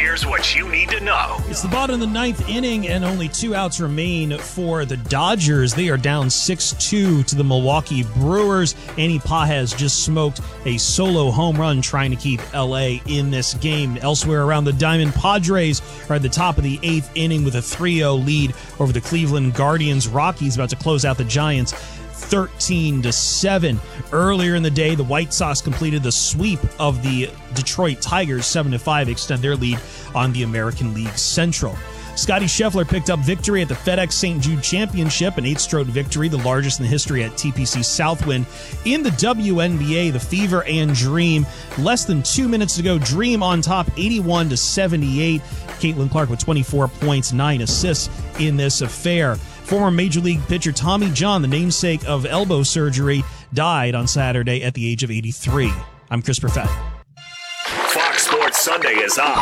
Here's what you need to know. It's the bottom of the ninth inning, and only 2 outs remain for the Dodgers. They are down 6-2 to the Milwaukee Brewers. Andy Pages just smoked a solo home run trying to keep L.A. in this game. Elsewhere around the diamond, Padres are at the top of the 8th inning with a 3-0 lead over the Cleveland Guardians. Rockies about to close out the Giants 13-7. Earlier in the day, the White Sox completed the sweep of the Detroit Tigers 7-5, extend their lead on the American League Central. Scotty Scheffler picked up victory at the FedEx St. Jude Championship, an 8-stroke victory, the largest in the history at TPC Southwind. In the WNBA, the Fever and Dream, less than 2 minutes to go. Dream on top, 81-78. Caitlin Clark with 24 points, 9 assists in this affair. Former Major League pitcher Tommy John, the namesake of elbow surgery, died on Saturday at the age of 83. I'm Chris Perfett. Fox Sports Sunday is on.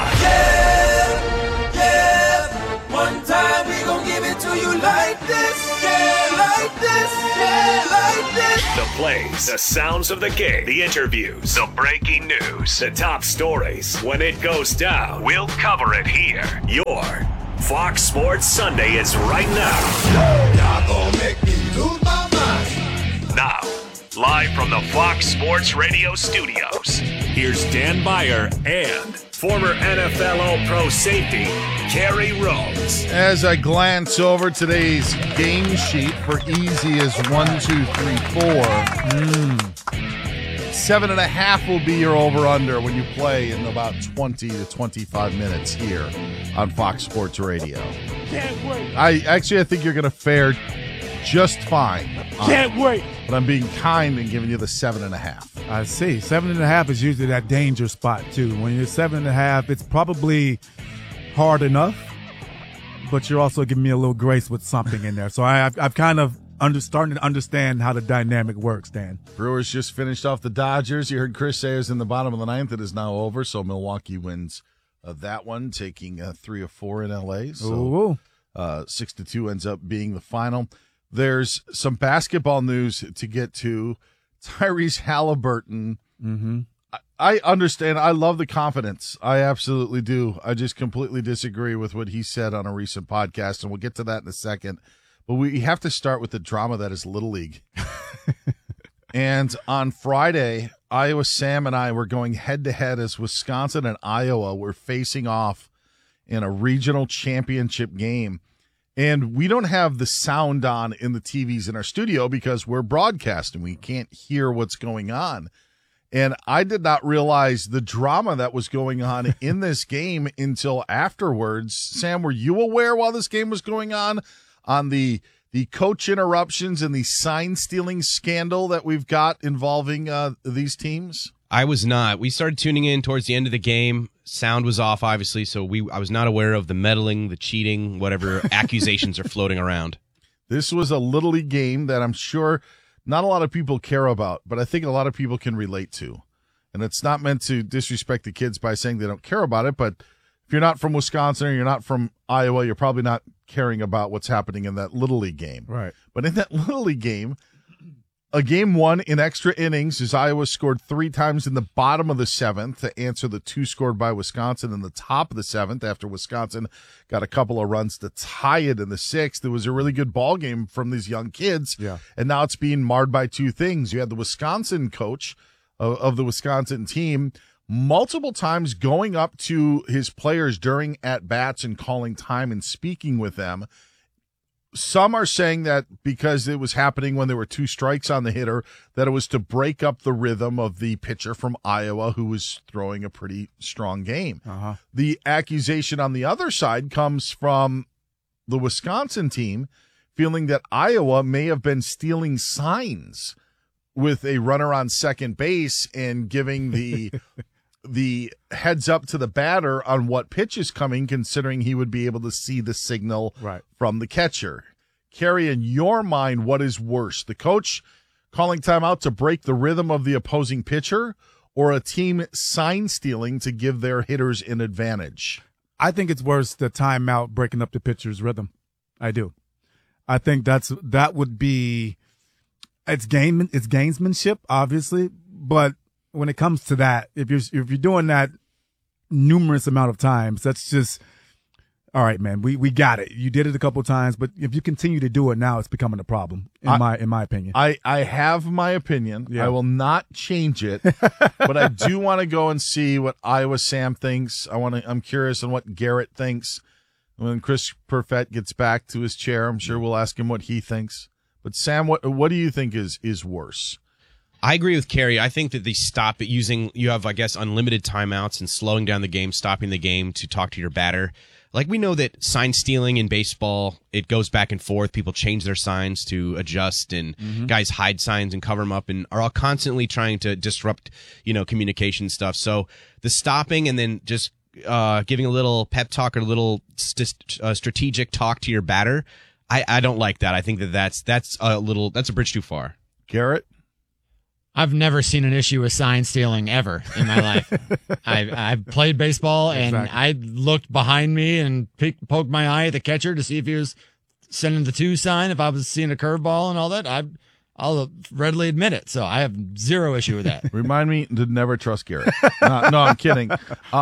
Yeah. One time we gon' give it to you like this. Yeah, like this. Yeah, like this. The plays, the sounds of the game, the interviews, the breaking news, the top stories. When it goes down, we'll cover it here. Your Fox Sports Sunday is right now. Y'all gon' make me lose my mind. Now, live from the Fox Sports Radio studios, here's Dan Beyer and former NFL All-Pro safety, Kerry Rhodes. As I glance over today's game sheet for easy as 1, 2, 3, 4. 7.5 will be your over-under when you play in about 20 to 25 minutes here on Fox Sports Radio. Can't wait. I think you're going to fare just fine. Can't wait. But I'm being kind and giving you the 7.5. I see. 7.5 is usually that danger spot, too. When you're 7.5, it's probably hard enough, but you're also giving me a little grace with something in there. So I've kind of starting to understand how the dynamic works, Dan. Brewers just finished off the Dodgers. You heard Chris say it was in the bottom of the ninth. It is now over, so Milwaukee wins that one, taking 3 of 4 in L.A. So 6-2 ends up being the final. There's some basketball news to get to. Tyrese Halliburton. Mm-hmm. I understand. I love the confidence. I absolutely do. I just completely disagree with what he said on a recent podcast, and we'll get to that in a second. But we have to start with the drama that is Little League. And on Friday, Iowa Sam and I were going head-to-head as Wisconsin and Iowa were facing off in a regional championship game. And we don't have the sound on in the TVs in our studio because we're broadcasting. We can't hear what's going on. And I did not realize the drama that was going on in this game until afterwards. Sam, were you aware while this game was going on the coach interruptions and the sign-stealing scandal that we've got involving these teams? I was not. We started tuning in towards the end of the game. Sound was off, obviously, so I was not aware of the meddling, the cheating, whatever accusations are floating around. This was a Little League game that I'm sure not a lot of people care about, but I think a lot of people can relate to. And it's not meant to disrespect the kids by saying they don't care about it, but if you're not from Wisconsin or you're not from Iowa, you're probably not caring about what's happening in that Little League game. Right. But in that Little League game, a game won in extra innings as Iowa scored 3 times in the bottom of the 7th to answer the 2 scored by Wisconsin in the top of the 7th after Wisconsin got a couple of runs to tie it in the 6th. It was a really good ball game from these young kids. Yeah. And now it's being marred by 2 things. You had the Wisconsin coach of the Wisconsin team multiple times going up to his players during at-bats and calling time and speaking with them. Some are saying that because it was happening when there were 2 strikes on the hitter, that it was to break up the rhythm of the pitcher from Iowa who was throwing a pretty strong game. Uh-huh. The accusation on the other side comes from the Wisconsin team feeling that Iowa may have been stealing signs with a runner on second base and giving the the heads up to the batter on what pitch is coming, considering he would be able to see the signal from the catcher. Kerry, in your mind, what is worse, the coach calling timeout to break the rhythm of the opposing pitcher, or a team sign stealing to give their hitters an advantage? I think it's worse the timeout breaking up the pitcher's rhythm. I do. I think that would be it's gamesmanship, obviously, but when it comes to that, if you're doing that numerous amount of times. That's just, all right, man, we got it. You did it a couple of times, but if you continue to do it now, it's becoming a problem, in my opinion. I have my opinion. Yeah. I will not change it, but I do want to go and see what Iowa Sam thinks. I'm curious on what Garrett thinks. When Chris Perfett gets back to his chair, I'm sure we'll ask him what he thinks. But Sam, what do you think is worse? I agree with Kerry. I think that they stop it using, you have, I guess, unlimited timeouts and slowing down the game, stopping the game to talk to your batter. Like, we know that sign stealing in baseball, it goes back and forth. People change their signs to adjust, and guys hide signs and cover them up and are all constantly trying to disrupt, communication stuff. So the stopping and then just giving a little pep talk or a little strategic talk to your batter, I don't like that. I think that's a bridge too far. Garrett? I've never seen an issue with sign stealing ever in my life. I've played baseball, and I looked behind me and poked my eye at the catcher to see if he was sending the 2 sign, if I was seeing a curveball and all that. I'll readily admit it. So I have zero issue with that. Remind me to never trust Garrett. No, I'm kidding.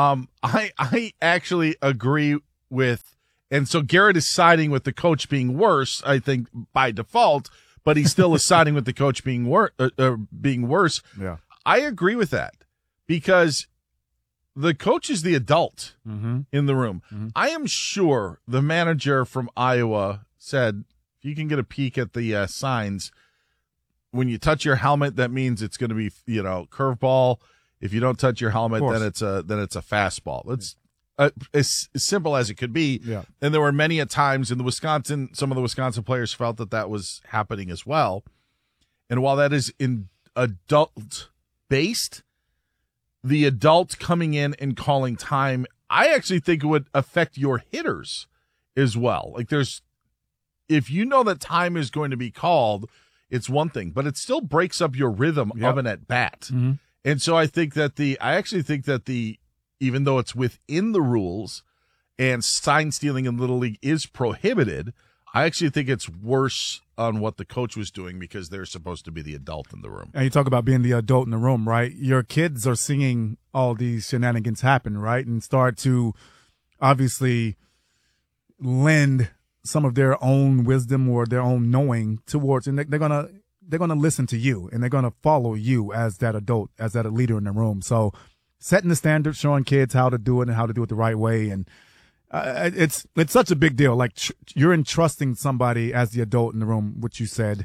I actually agree with, and so Garrett is siding with the coach being worse, I think, by default, but he still is siding with the coach being worse. Yeah. I agree with that because the coach is the adult in the room. I am sure the manager from Iowa said, if you can get a peek at the signs, when you touch your helmet, that means it's going to be, curveball. If you don't touch your helmet, then it's a fastball. It's as simple as it could be. Yeah. And there were many a times in some of the Wisconsin players felt that was happening as well. And while that is in adult based, the adult coming in and calling time, I actually think it would affect your hitters as well. Like, if you know that time is going to be called, it's one thing, but it still breaks up your rhythm of an at bat. And so I think that even though it's within the rules and sign stealing in Little League is prohibited, I actually think it's worse on what the coach was doing because they're supposed to be the adult in the room. And you talk about being the adult in the room, right? Your kids are seeing all these shenanigans happen, right? And start to obviously lend some of their own wisdom or their own knowing towards, and they're gonna listen to you, and they're gonna follow you as that adult, as that leader in the room. So setting the standard, showing kids how to do it and how to do it the right way, and it's such a big deal. Like, you're entrusting somebody as the adult in the room, which you said,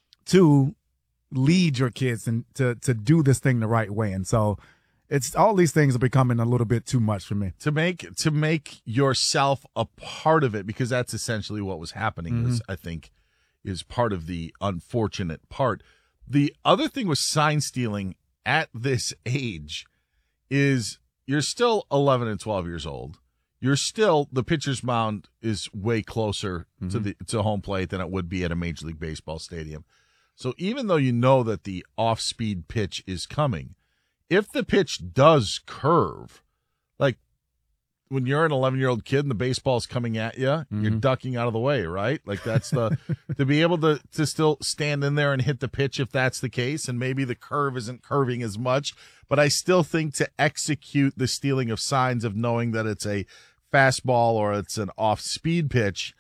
to lead your kids and to do this thing the right way. And so it's all these things are becoming a little bit too much for me. To make yourself a part of it, because that's essentially what was happening, I think, is part of the unfortunate part. The other thing with sign stealing at this age is you're still 11 and 12 years old. You're still, the pitcher's mound is way closer to home plate than it would be at a Major League Baseball stadium. So even though you know that the off-speed pitch is coming, if the pitch does curve, like when you're an 11-year-old kid and the baseball's coming at you, you're ducking out of the way, right? Like, that's to be able to still stand in there and hit the pitch if that's the case, and maybe the curve isn't curving as much. But I still think to execute the stealing of signs of knowing that it's a fastball or it's an off-speed pitch,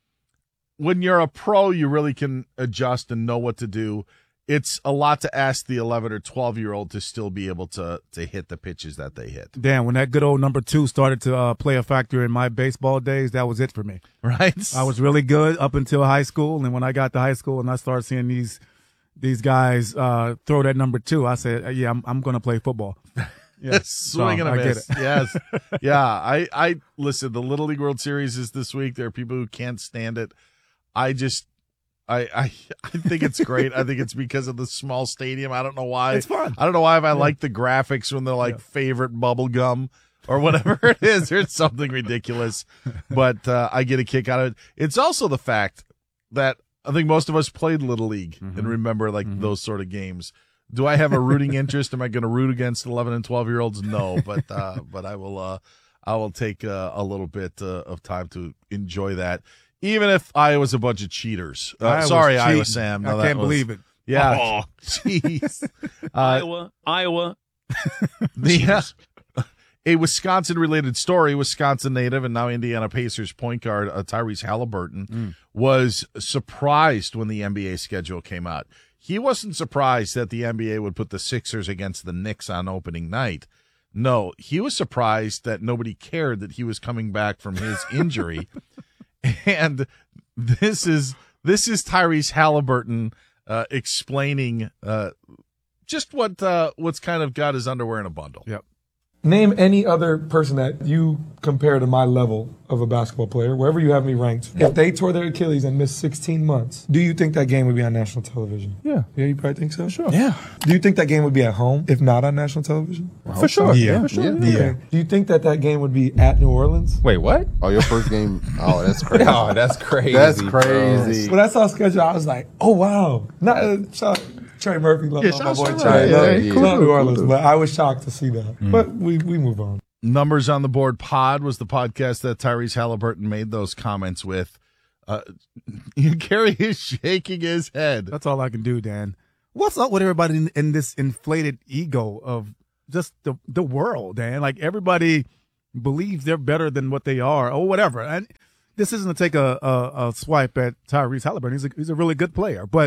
when you're a pro, you really can adjust and know what to do. It's a lot to ask the 11 or 12-year-old to still be able to hit the pitches that they hit. Dan, when that good old number 2 started to play a factor in my baseball days, that was it for me. Right? I was really good up until high school, and when I got to high school and I started seeing these guys throw that number 2, I said, yeah, I'm going to play football. Yeah. Swing and a miss. Yes. Yeah. I listen, the Little League World Series is this week. There are people who can't stand it. I think it's great. I think it's because of the small stadium. I don't know why. It's fun. I don't know why if I like the graphics when they're like favorite bubble gum or whatever it is. There's something ridiculous, but I get a kick out of it. It's also the fact that I think most of us played Little League and remember those sort of games. Do I have a rooting interest? Am I going to root against 11 and 12-year-olds? No, but I will take a little bit of time to enjoy that. Even if Iowa's a bunch of cheaters. Sorry, Iowa Sam. No, I can't believe it. Yeah. Jeez. Iowa. A Wisconsin-related story, Wisconsin native and now Indiana Pacers point guard Tyrese Halliburton was surprised when the NBA schedule came out. He wasn't surprised that the NBA would put the Sixers against the Knicks on opening night. No, he was surprised that nobody cared that he was coming back from his injury. And this is Tyrese Halliburton explaining just what's kind of got his underwear in a bundle. Yep. Name any other person that you compare to my level of a basketball player, wherever you have me ranked. If they tore their Achilles and missed 16 months, do you think that game would be on national television? Yeah. Yeah, you probably think so? Sure. Yeah. Do you think that game would be at home, if not on national television? For sure. Yeah. For sure. Yeah. Okay. Do you think that game would be at New Orleans? Wait, what? Oh, your first game? Oh, that's crazy. Oh, that's crazy. That's crazy. When I saw schedule, I was like, oh, wow. Not Trey Murphy, love my boy Trey. Love New Orleans, but I was shocked to see that. But we move on. Numbers on the Board Pod was the podcast that Tyrese Halliburton made those comments with. Gary is shaking his head. That's all I can do, Dan. What's up with everybody in this inflated ego of just the world, Dan? Like, everybody believes they're better than what they are or whatever. And this isn't to take a swipe at Tyrese Halliburton. He's a really good player. But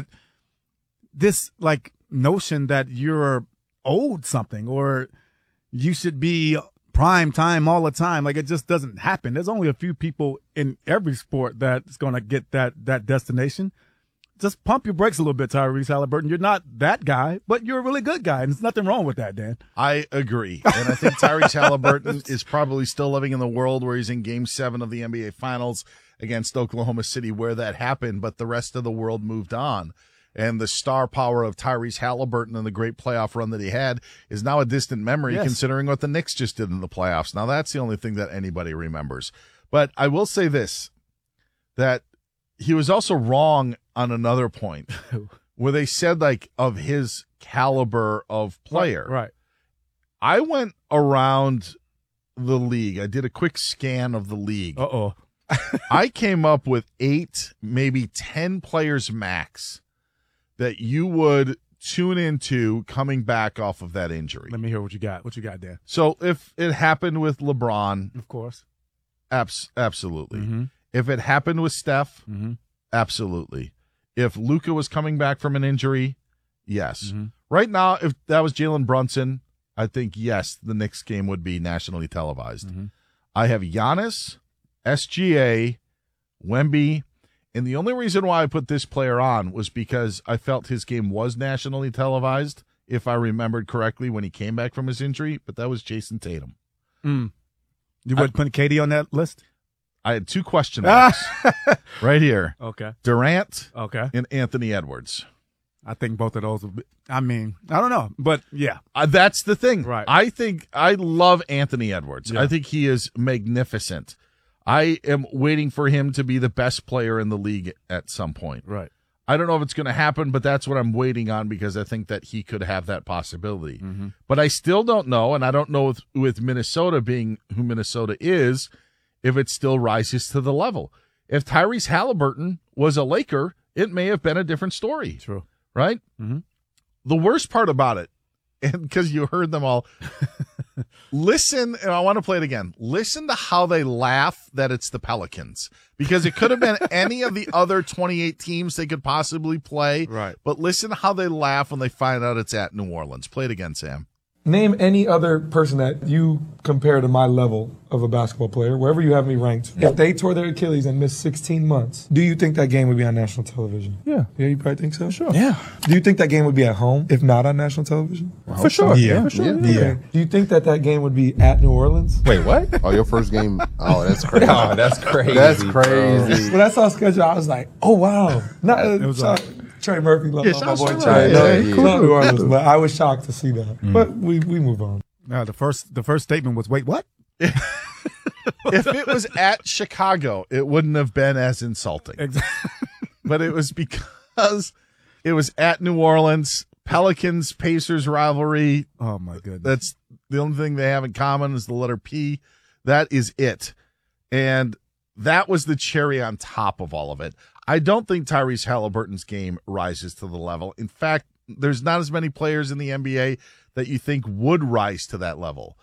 this, like, notion that you're owed something or you should be prime time all the time, like, it just doesn't happen. There's only a few people in every sport that's going to get that destination. Just pump your brakes a little bit, Tyrese Halliburton. You're not that guy, but you're a really good guy, and there's nothing wrong with that, Dan. I agree. And I think Tyrese Halliburton is probably still living in the world where he's in Game 7 of the NBA Finals against Oklahoma City where that happened, but the rest of the world moved on. And the star power of Tyrese Halliburton and the great playoff run that he had is now a distant memory, considering what the Knicks just did in the playoffs. Now, that's the only thing that anybody remembers. But I will say this, that he was also wrong on another point where they said, like, of his caliber of player. Right. I went around the league. I did a quick scan of the league. Uh-oh. I came up with 8, maybe 10 players max that you would tune into coming back off of that injury. Let me hear what you got. What you got, Dan? So if it happened with LeBron, of course, absolutely. Mm-hmm. If it happened with Steph, absolutely. If Luka was coming back from an injury, yes. Right now, if that was Jalen Brunson, I think, yes, the Knicks game would be nationally televised. I have Giannis, SGA, Wemby, and the only reason why I put this player on was because I felt his game was nationally televised, if I remembered correctly, when he came back from his injury, but that was Jason Tatum. You would put Katie on that list? I had 2 question marks right here. Okay. Durant and Anthony Edwards. I think both of those would be, I mean, I don't know, but yeah. That's the thing. Right. I think I love Anthony Edwards. Yeah. I think he is magnificent. I am waiting for him to be the best player in the league at some point. Right. I don't know if it's going to happen, but that's what I'm waiting on because I think that he could have that possibility. But I still don't know, and I don't know with Minnesota being who Minnesota is, if it still rises to the level. If Tyrese Halliburton was a Laker, it may have been a different story. True. Right? The worst part about it, and because you heard them all, listen, and I want to play it again. Listen to how they laugh that it's the Pelicans, because it could have been any of the other 28 teams they could possibly play. Right. But listen to how they laugh when they find out it's at New Orleans. Play it again, Sam. Name any other person that you compare to my level of a basketball player, wherever you have me ranked. If they tore their Achilles and missed 16 months, do you think that game would be on national television? Yeah. Yeah, you probably think so? Sure. Yeah. Do you think that game would be at home, if not on national television? For sure. Yeah. For sure. Yeah. Okay. Do you think that game would be at New Orleans? Wait, what? Oh, your first game? Oh, that's crazy. Oh, that's crazy. That's crazy. When I saw schedule, I was like, oh, wow. Not, It was Trey Murphy, love my boy Trey. Trey. Yeah. Love New Orleans, but I was shocked to see that. But we move on. The first statement was, wait, what? If it was at Chicago, it wouldn't have been as insulting. Exactly. But it was because it was at New Orleans, Pelicans-Pacers rivalry. Oh, my goodness. That's the only thing they have in common is the letter P. That is it. And that was the cherry on top of all of it. I don't think Tyrese Halliburton's game rises to the level. In fact, there's not as many players in the NBA that you think would rise to that level.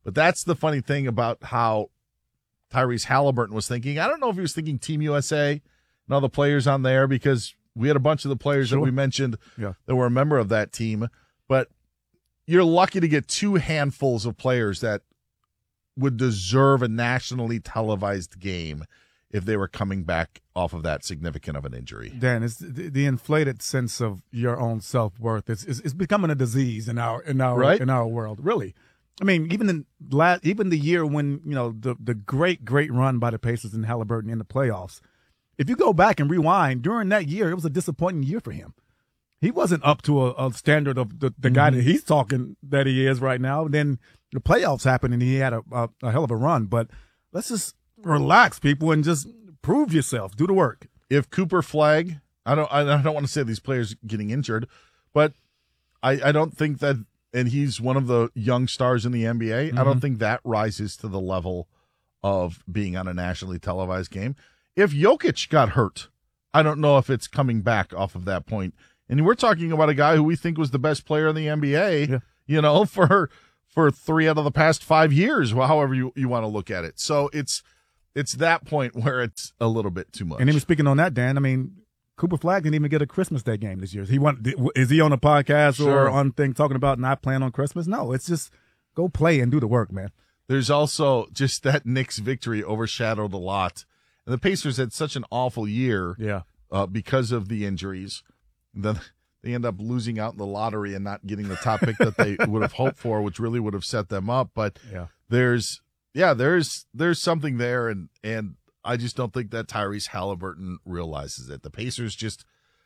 But that's the funny thing about how Tyrese Halliburton was thinking. I don't know if he was thinking Team USA and all the players on there, because we had a bunch of the players that we mentioned that were a member of that team. But you're lucky to get 2 handfuls of players that would deserve a nationally televised game if they were coming back off of that significant of an injury. Dan, it's the inflated sense of your own self-worth. It's becoming a disease in our world, really. I mean, even the year when, the great run by the Pacers and Halliburton in the playoffs, if you go back and rewind, during that year, it was a disappointing year for him. He wasn't up to a standard of the guy that he's talking that he is right now. And then the playoffs happened and he had a hell of a run. But let's just relax, people, and just prove yourself. Do the work. If Cooper Flagg, I don't want to say these players getting injured, but I don't think that, and he's one of the young stars in the NBA, I don't think that rises to the level of being on a nationally televised game. If Jokic got hurt, I don't know if it's coming back off of that point. And we're talking about a guy who we think was the best player in the NBA, for 3 out of the past 5 years, however you want to look at it. So it's that point where it's a little bit too much. And even speaking on that, Dan, I mean, Cooper Flagg didn't even get a Christmas Day game this year. Is he on a podcast or on thing talking about not playing on Christmas? No, it's just go play and do the work, man. There's also just that Knicks victory overshadowed a lot. And the Pacers had such an awful year because of the injuries. Then they end up losing out in the lottery and not getting the top pick that they would have hoped for, which really would have set them up. But there's something there, and I just don't think that Tyrese Halliburton realizes it. The Pacers just,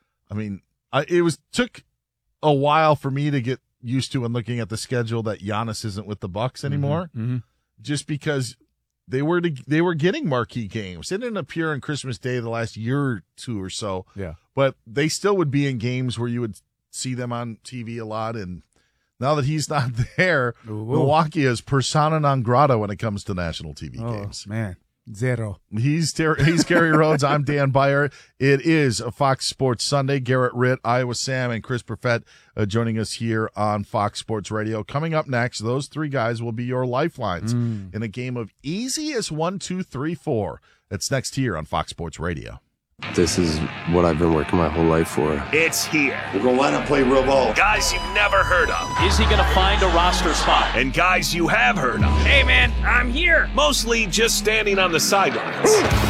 took a while for me to get used to and looking at the schedule that Giannis isn't with the Bucks anymore, just because they were getting marquee games. They didn't appear on Christmas Day the last year or two or so, but they still would be in games where you would see them on TV a lot. And now that he's not there, Milwaukee is persona non grata when it comes to national TV games. Man. Zero. He's Gary Rhodes. I'm Dan Beyer. It is a Fox Sports Sunday. Garrett Ritt, Iowa Sam, and Chris Perfett joining us here on Fox Sports Radio. Coming up next, those 3 guys will be your lifelines in a game of easy as 1, 2, 3, 4. That's next here on Fox Sports Radio. This is what I've been working my whole life for. It's here. We're going to line up, play real ball. Guys you've never heard of. Is he going to find a roster spot? And guys you have heard of. Hey, man, I'm here. Mostly just standing on the sidelines.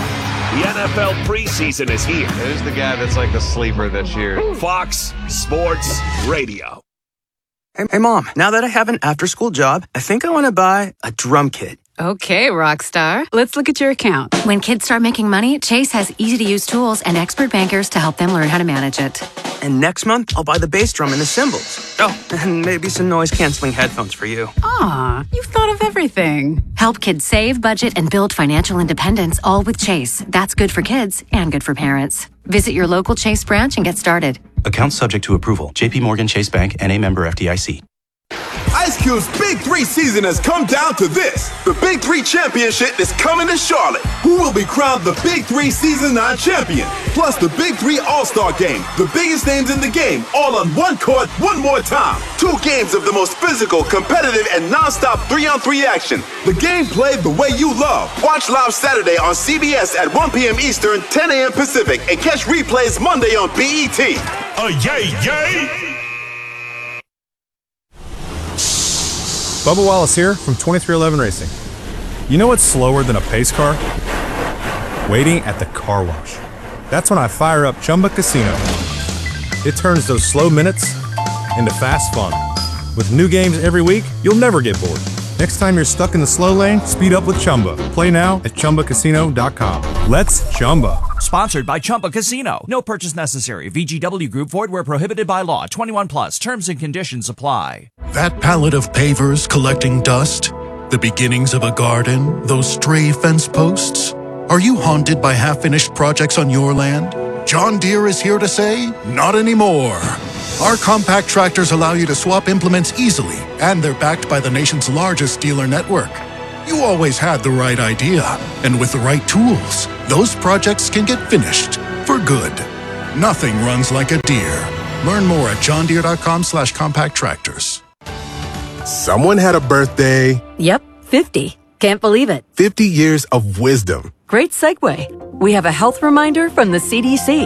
The NFL preseason is here. Who's the guy that's like the sleeper this year? Fox Sports Radio. Hey, Mom, now that I have an after-school job, I think I want to buy a drum kit. Okay, Rockstar. Let's look at your account. When kids start making money, Chase has easy-to-use tools and expert bankers to help them learn how to manage it. And next month, I'll buy the bass drum and the cymbals. Oh, and maybe some noise-canceling headphones for you. Aw, you've thought of everything. Help kids save, budget, and build financial independence, all with Chase. That's good for kids and good for parents. Visit your local Chase branch and get started. Account subject to approval. J.P. Morgan Chase Bank, N.A. member FDIC. Ice Cube's Big 3 season has come down to this. The Big 3 Championship is coming to Charlotte. Who will be crowned the Big 3 Season 9 champion? Plus the Big 3 All-Star Game. The biggest names in the game, all on one court, one more time. 2 games of the most physical, competitive, and non-stop 3-on-3 action. The game played the way you love. Watch live Saturday on CBS at 1 p.m. Eastern, 10 a.m. Pacific, and catch replays Monday on BET. Yay! Bubba Wallace here from 2311 Racing. You know what's slower than a pace car? Waiting at the car wash. That's when I fire up Chumba Casino. It turns those slow minutes into fast fun. With new games every week, you'll never get bored. Next time you're stuck in the slow lane, speed up with Chumba. Play now at ChumbaCasino.com. Let's Chumba. Sponsored by Chumba Casino. No purchase necessary. VGW Group. Void where prohibited by law. 21 plus. Terms and conditions apply. That pallet of pavers collecting dust? The beginnings of a garden? Those stray fence posts? Are you haunted by half-finished projects on your land? John Deere is here to say, not anymore. Our compact tractors allow you to swap implements easily, and they're backed by the nation's largest dealer network. You always had the right idea, and with the right tools, those projects can get finished for good. Nothing runs like a Deere. Learn more at johndeere.com/compact tractors. Someone had a birthday. Yep. 50. Can't believe it. 50 years of wisdom. Great segue. We have a health reminder from the CDC.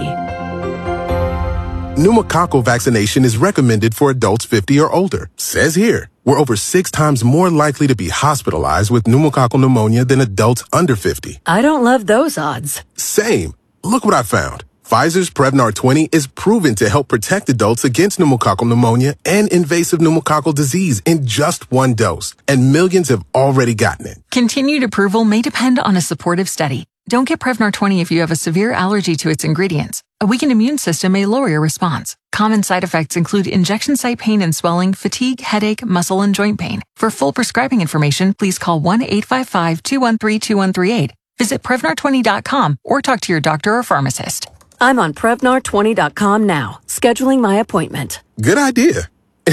Pneumococcal vaccination is recommended for adults 50 or older. Says here, we're over 6 times more likely to be hospitalized with pneumococcal pneumonia than adults under 50. I don't love those odds. Same. Look what I found. Pfizer's Prevnar 20 is proven to help protect adults against pneumococcal pneumonia and invasive pneumococcal disease in just 1 dose, and millions have already gotten it. Continued approval may depend on a supportive study. Don't get Prevnar 20 if you have a severe allergy to its ingredients. A weakened immune system may lower your response. Common side effects include injection site pain and swelling, fatigue, headache, muscle, and joint pain. For full prescribing information, please call 1-855-213-2138. Visit Prevnar20.com or talk to your doctor or pharmacist. I'm on Prevnar20.com now, scheduling my appointment. Good idea.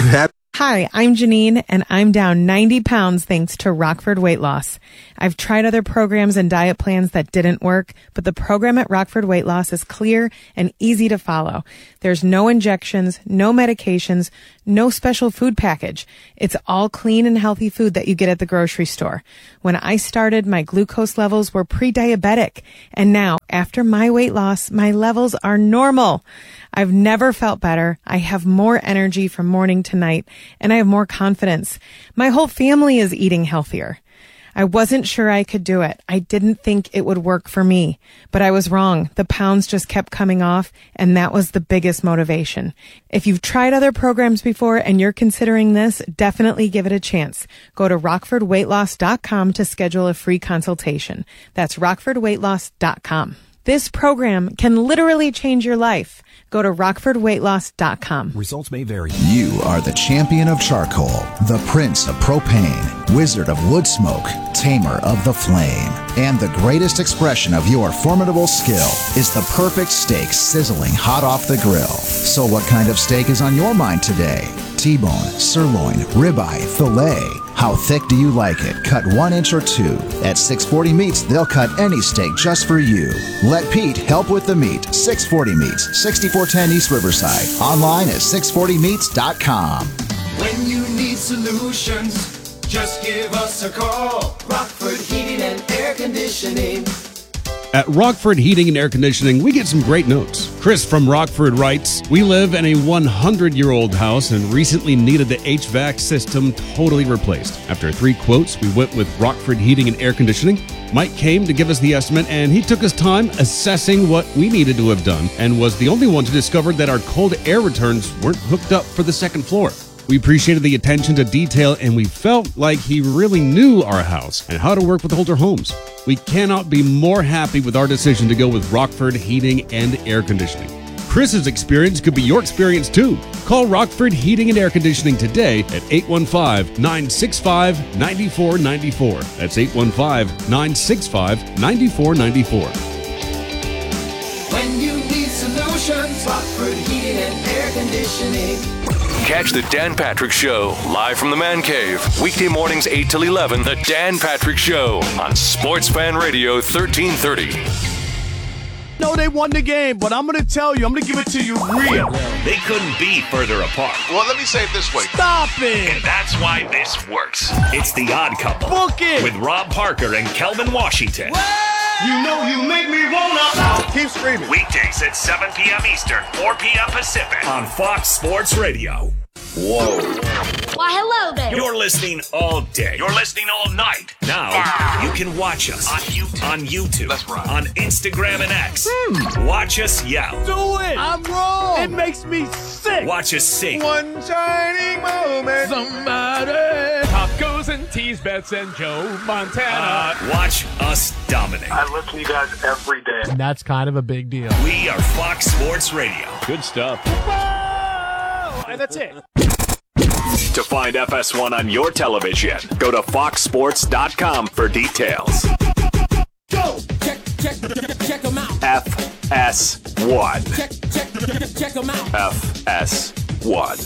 Hi, I'm Janine, and I'm down 90 pounds thanks to Rockford Weight Loss. I've tried other programs and diet plans that didn't work, but the program at Rockford Weight Loss is clear and easy to follow. There's no injections, no medications, no special food package. It's all clean and healthy food that you get at the grocery store. When I started, my glucose levels were pre-diabetic, and now, after my weight loss, my levels are normal. I've never felt better. I have more energy from morning to night, and I have more confidence. My whole family is eating healthier. I wasn't sure I could do it. I didn't think it would work for me, but I was wrong. The pounds just kept coming off, and that was the biggest motivation. If you've tried other programs before and you're considering this, definitely give it a chance. Go to RockfordWeightLoss.com to schedule a free consultation. That's RockfordWeightLoss.com. This program can literally change your life. Go to RockfordWeightLoss.com. Results may vary. You are the champion of charcoal, the prince of propane, wizard of wood smoke, tamer of the flame. And the greatest expression of your formidable skill is the perfect steak sizzling hot off the grill. So what kind of steak is on your mind today? T-bone, sirloin, ribeye, filet. How thick do you like it? Cut 1 inch or 2. At 640 Meats, they'll cut any steak just for you. Let Pete help with the meat. 640 Meats, 6410 East Riverside. Online at 640meats.com. When you need solutions, just give us a call. Rockford Heating and Air Conditioning. At Rockford Heating and Air Conditioning, we get some great notes. Chris from Rockford writes, "We live in a 100-year-old house and recently needed the HVAC system totally replaced. After 3 quotes, we went with Rockford Heating and Air Conditioning. Mike came to give us the estimate, and he took his time assessing what we needed to have done and was the only one to discover that our cold air returns weren't hooked up for the second floor. We appreciated the attention to detail, and we felt like he really knew our house and how to work with older homes. We cannot be more happy with our decision to go with Rockford Heating and Air Conditioning. Chris's experience could be your experience too. Call Rockford Heating and Air Conditioning today at 815-965-9494. That's 815-965-9494. When you need solutions, Rockford Heating and Air Conditioning. Catch the Dan Patrick Show live from the Man Cave. Weekday mornings 8 till 11. The Dan Patrick Show on Sports Fan Radio 1330. No, they won the game, but I'm going to tell you, I'm going to give it to you real. They couldn't be further apart. Well, let me say it this way. Stop it! And that's why this works. It's The Odd Couple. Book it! With Rob Parker and Kelvin Washington. You know you make me wanna. Keep screaming. Weekdays at 7 p.m. Eastern, 4 p.m. Pacific on Fox Sports Radio. Whoa. Why, hello there. You're listening all day. You're listening all night. Now, you can watch us on YouTube. That's right. On Instagram and X. Watch us yell. Do it! I'm wrong! It makes me sick! Watch us sing. One shining moment. Somebody. Tacos and teas, bets and Joe Montana. Watch us dominate. I listen to you guys every day. And that's kind of a big deal. We are Fox Sports Radio. Good stuff. And that's it. To find FS1 on your television, go to foxsports.com for details. Go! Check them out. FS1. Check them out. FS1.